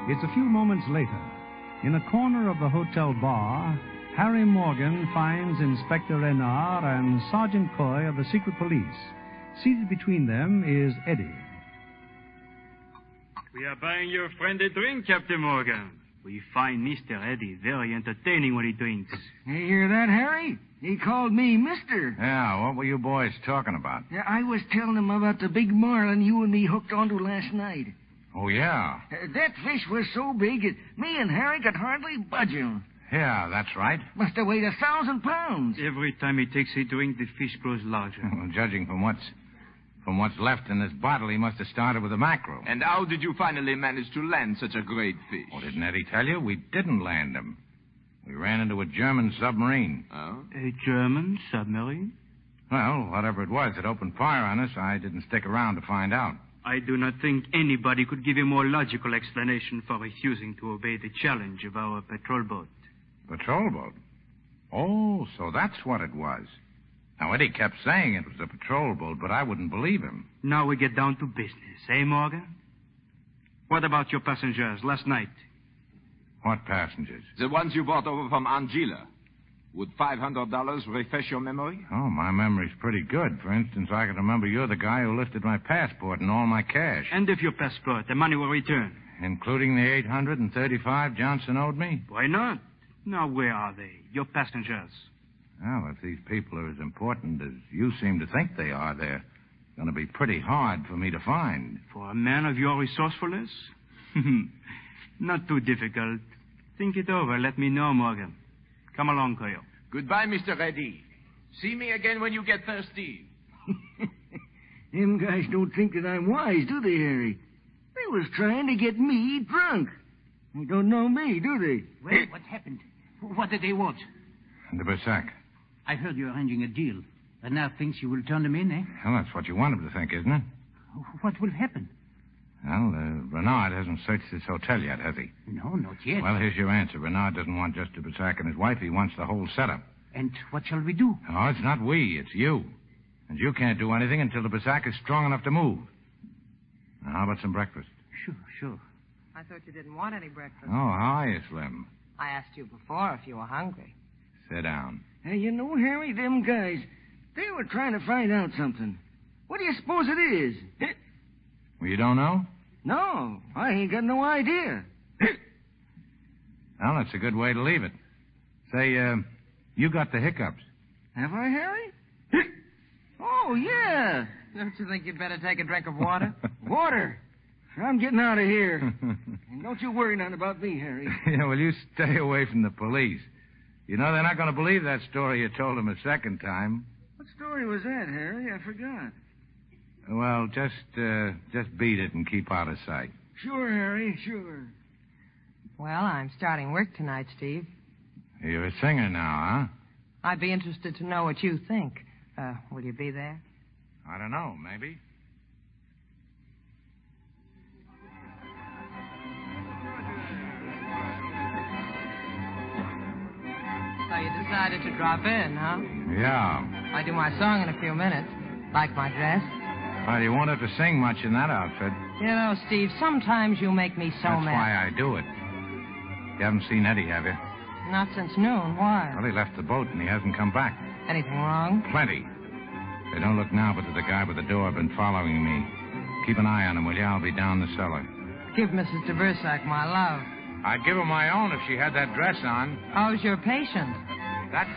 It's a few moments later. In a corner of the hotel bar, Harry Morgan finds Inspector Renard and Sergeant Coy of the secret police. Seated between them is Eddie. We are buying your friend a drink, Captain Morgan. We find Mr. Eddie very entertaining when he drinks. You hear that, Harry? He called me Mister. Yeah, what were you boys talking about? Yeah, I was telling him about the big marlin you and me hooked onto last night. Oh, yeah. That fish was so big, me and Harry could hardly budge him. Yeah, that's right. Must have weighed 1,000 pounds. Every time he takes a drink, the fish grows larger. Well, judging from what's left in this bottle, he must have started with a mackerel. And how did you finally manage to land such a great fish? Oh, didn't Eddie tell you? We didn't land him. We ran into a German submarine. Oh? A German submarine? Well, whatever it was, it opened fire on us. I didn't stick around to find out. I do not think anybody could give a more logical explanation for refusing to obey the challenge of our patrol boat. Patrol boat? Oh, so that's what it was. Now, Eddie kept saying it was a patrol boat, but I wouldn't believe him. Now we get down to business, eh, Morgan? What about your passengers last night? What passengers? The ones you brought over from Angela. Would $500 refresh your memory? Oh, my memory's pretty good. For instance, I can remember you're the guy who lifted my passport and all my cash. And if your passport, the money will return. Including the $835 Johnson owed me? Why not? Now, where are they, your passengers? Well, if these people are as important as you seem to think they are, they're going to be pretty hard for me to find. For a man of your resourcefulness? Not too difficult. Think it over. Let me know, Morgan. Come along, Coyo. Goodbye, Mr. Eddie. See me again when you get thirsty. Them guys don't think that I'm wise, do they, Harry? They was trying to get me drunk. They don't know me, do they? Well, what happened? What did they want? The Bersac. I heard you're arranging a deal. Renard thinks you will turn them in, eh? Well, that's what you want him to think, isn't it? What will happen? Well, Renard hasn't searched this hotel yet, has he? No, not yet. Well, here's your answer. Renard doesn't want just the Bersac and his wife. He wants the whole setup. And what shall we do? Oh, it's not we. It's you. And you can't do anything until the Bersac is strong enough to move. Now, how about some breakfast? Sure. I thought you didn't want any breakfast. Oh, how are you, Slim? I asked you before if you were hungry. Sit down. Hey, you know, Harry, them guys, they were trying to find out something. What do you suppose it is? Well, you don't know? No, I ain't got no idea. Well, that's a good way to leave it. Say, you got the hiccups. Have I, Harry? Oh, yeah. Don't you think you'd better take a drink of water? Water. I'm getting out of here. And don't you worry none about me, Harry. Yeah, well, you stay away from the police. You know, they're not going to believe that story you told them a second time. What story was that, Harry? I forgot. Well, just beat it and keep out of sight. Sure, Harry, sure. Well, I'm starting work tonight, Steve. You're a singer now, huh? I'd be interested to know what you think. Will you be there? I don't know, maybe. So you decided to drop in, huh? Yeah. I do my song in a few minutes. Like my dress? Well, you won't have to sing much in that outfit. You know, Steve, sometimes you make me so That's mad. why I do it. You haven't seen Eddie, have you? Not since noon. Why? Well, he left the boat and he hasn't come back. Anything wrong? Plenty. Hey, don't look now, but there's a guy by the door been following me. Keep an eye on him, will you? I'll be down the cellar. Give Mrs. de Bersac my love. I'd give her my own if she had that dress on. How's your patient? That's